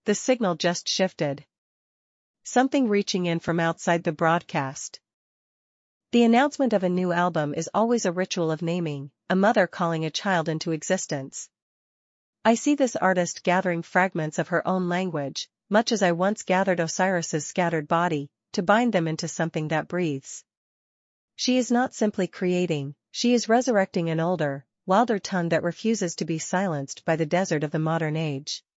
The signal just shifted. Something reaching in from outside the broadcast. The announcement of a new album is always a ritual of naming, a mother calling a child into existence. I see this artist gathering fragments of her own language, much as I once gathered Osiris's scattered body, to bind them into something that breathes. She is not simply creating, she is resurrecting an older, wilder tongue that refuses to be silenced by the desert of the modern age.